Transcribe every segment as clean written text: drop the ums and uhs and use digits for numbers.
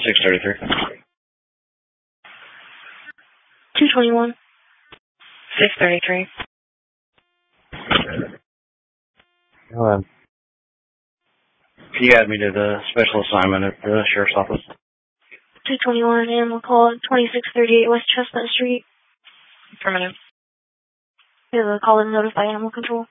633. 221. 633. Go ahead. He had me to the special assignment at the sheriff's office. 221, animal call at 2638 West Chestnut Street. Affirmative. You have a call to notify animal control.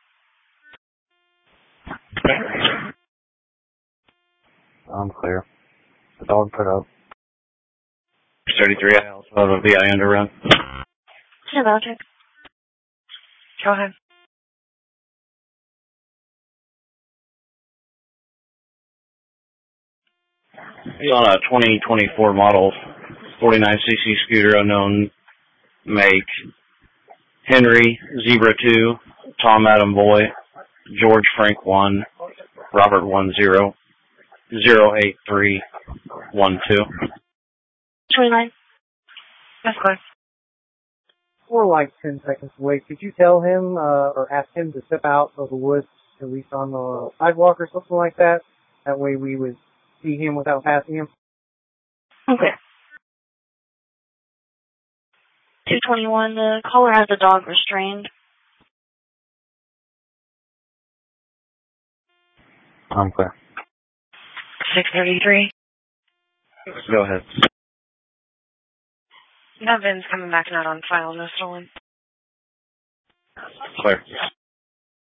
I'm clear. The dog put up. 633, I also have a VIN to run. Yeah, I'll check. Go ahead. He's on a 2024 model 49cc scooter, unknown make. Henry, Zebra 2, Tom Adam Boy, George Frank 1, Robert 10, 08312. 29. That's close. We're like 10 seconds away. Could you tell him or ask him to step out of the woods, at least on the sidewalk or something like that? That way we would see him without passing him. Okay. 221, the caller has the dog restrained. I'm clear. 633. Go ahead. That VIN's coming back not on file, no stolen. Clear.